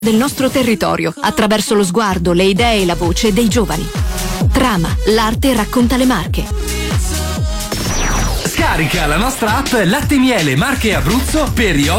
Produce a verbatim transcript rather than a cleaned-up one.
del nostro territorio attraverso lo sguardo, le idee e la voce dei giovani. Trama, l'arte racconta le Marche. Scarica la nostra app Latte Miele Marche Abruzzo per iOS